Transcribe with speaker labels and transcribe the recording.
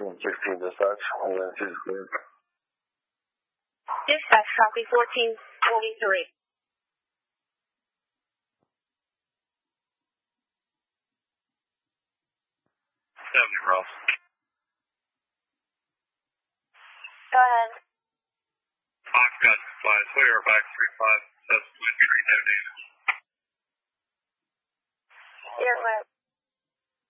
Speaker 1: 16 dispatch, and then 2 clear.
Speaker 2: Dispatch copy 1443.
Speaker 3: 70 Ross.
Speaker 2: Go ahead.
Speaker 3: Foxtrot 5, Sawyer back 35, subsequent tree, no damage.
Speaker 2: You're right.